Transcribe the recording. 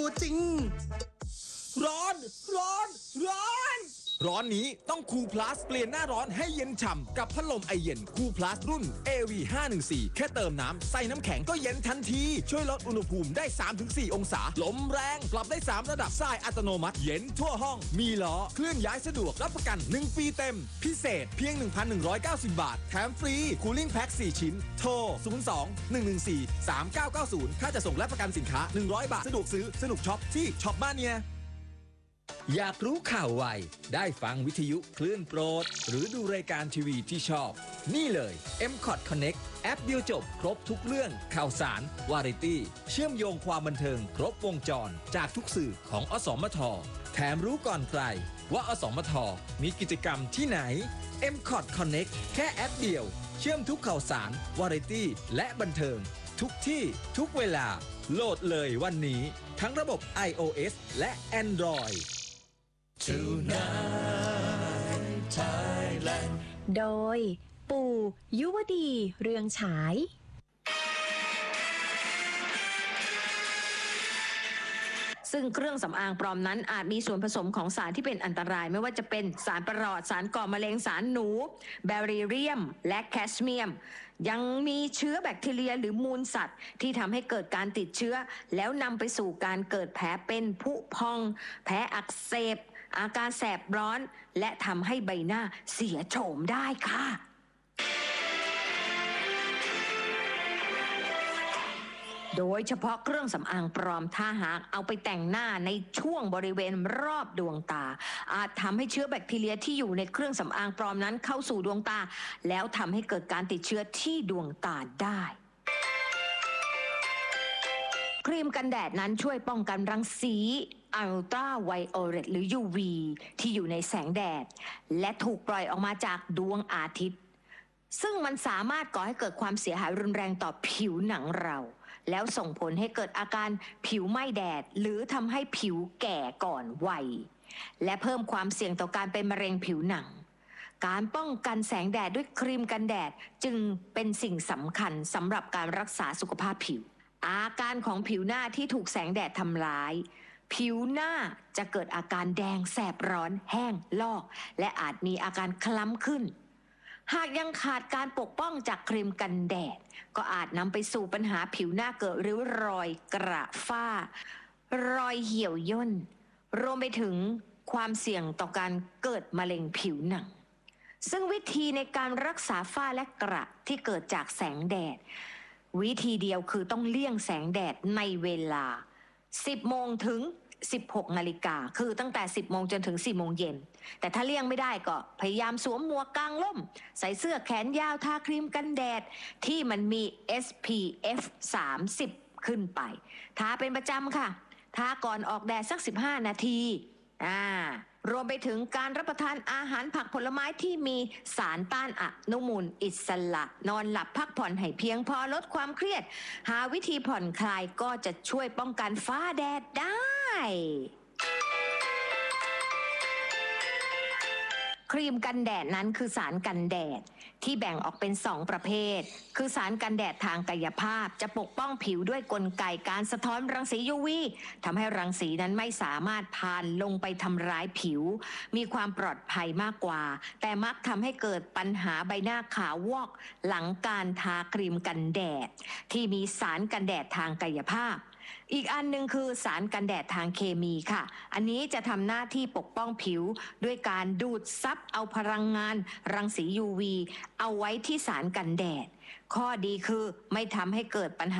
จริงร้อนนี้ต้องคูลพลัสเปลี่ยนหน้าร้อนให้เย็นฉ่ำกับพัดลมไอเย็นคูลพลัสรุ่น AV514 แค่เติมน้ำใส่น้ำแข็งก็เย็นทันทีช่วยลดอุณหภูมิได้ 3-4 องศาลมแรงปรับได้3ระดับส่ายอัตโนมัติเย็นทั่วห้องมีล้อเคลื่อนย้ายสะดวกรับประกัน1ปีเต็มพิเศษเพียง 1,190 บาทแถมฟรีคูลิ่งแพ็ค4ชิ้นโทร 02-114-3990 ถ้าจะส่งและประกันสินค้า100 บาทสะดวกซื้อสนุกช็อปที่ช็อปบ้านเนี่ยอยากรู้ข่าวไวได้ฟังวิทยุคลื่นโปรดหรือดูรายการทีวีที่ชอบนี่เลย M-Cot Connect แอปเดียวจบครบทุกเรื่องข่าวสารวาไรตี้เชื่อมโยงความบันเทิงครบวงจรจากทุกสื่อของอสมทแถมรู้ก่อนใครว่าอสมทมีกิจกรรมที่ไหน M-Cot Connect แค่แอปเดียวเชื่อมทุกข่าวสารวาไรตี้และบันเทิงทุกที่ทุกเวลาโหลดเลยวันนี้ทั้งระบบ iOS และ Android Tonight Thailand โดยปู่ยุวดีเรืองฉายซึ่งเครื่องสำอางปลอมนั้นอาจมีส่วนผสมของสารที่เป็นอันตรายไม่ว่าจะเป็นสารประหลอดสารก่อมะเร็งสารหนูแบริเรียมและแคดเมียมยังมีเชื้อแบคทีเรียหรือมูลสัตว์ที่ทำให้เกิดการติดเชื้อแล้วนำไปสู่การเกิดแผลเป็นผุพองแผลอักเสบอาการแสบร้อนและทำให้ใบหน้าเสียโฉมได้ค่ะโดยเฉพาะเครื่องสำอางปลอมถ้าหากเอาไปแต่งหน้าในช่วงบริเวณรอบดวงตาอาจทำให้เชื้อแบคทีเรียที่อยู่ในเครื่องสำอางปลอมนั้นเข้าสู่ดวงตาแล้วทำให้เกิดการติดเชื้อที่ดวงตาได้ครีมกันแดดนั้นช่วยป้องกันรังสีอัลตราไวโอเลตหรือ UV ที่อยู่ในแสงแดดและถูกปล่อยออกมาจากดวงอาทิตย์ซึ่งมันสามารถก่อให้เกิดความเสียหายรุนแรงต่อผิวหนังเราแล้วส่งผลให้เกิดอาการผิวไหม้แดดหรือทำให้ผิวแก่ก่อนวัยและเพิ่มความเสี่ยงต่อการเป็นมะเร็งผิวหนังการป้องกันแสงแดดด้วยครีมกันแดดจึงเป็นสิ่งสำคัญสำหรับการรักษาสุขภาพผิวอาการของผิวหน้าที่ถูกแสงแดดทำร้ายผิวหน้าจะเกิดอาการแดงแสบร้อนแห้งลอกและอาจมีอาการคล้ำขึ้นหากยังขาดการปกป้องจากครีมกันแดดก็อาจนำไปสู่ปัญหาผิวหน้าเกิดริ้วรอยกระฝ้ารอยเหี่ยวย่นรวมไปถึงความเสี่ยงต่อการเกิดมะเร็งผิวหนังซึ่งวิธีในการรักษาฝ้าและกระที่เกิดจากแสงแดดวิธีเดียวคือต้องเลี่ยงแสงแดดในเวลา 10 โมงถึง 16 นาฬิกาคือตั้งแต่ 10 โมงจนถึง 4 โมงเย็นแต่ถ้าเลี่ยงไม่ได้ก็พยายามสวมหมวกกางร่มใส่เสื้อแขนยาวทาครีมกันแดดที่มันมี SPF 30 ขึ้นไปทาเป็นประจำค่ะทาก่อนออกแดดสัก 15 นาทีรวมไปถึงการรับประทานอาหารผักผลไม้ที่มีสารต้านอนุมูลอิสระนอนหลับพักผ่อนให้เพียงพอลดความเครียดหาวิธีผ่อนคลายก็จะช่วยป้องกันฟ้าแดดได้ครีมกันแดดนั้นคือสารกันแดดที่แบ่งออกเป็น2ประเภทคือสารกันแดดทางกายภาพจะปกป้องผิวด้วยกลไกการสะท้อนรังสี UV ทำให้รังสีนั้นไม่สามารถผ่านลงไปทำร้ายผิวมีความปลอดภัยมากกว่าแต่มักทำให้เกิดปัญหาใบหน้าขาววอกหลังการทาครีมกันแดดที่มีสารกันแดดทางกายภาพอีกอันหนึ่งคือสารกันแดดทางเคมีค่ะอันนี้จะทำหน้าที่ปกป้องผิวด้วยการดูดซับเอาพลังงานรังสี UV เอาไว้ที่สารกันแดดข้อดีคือไม่ทำให้เกิดปัญหา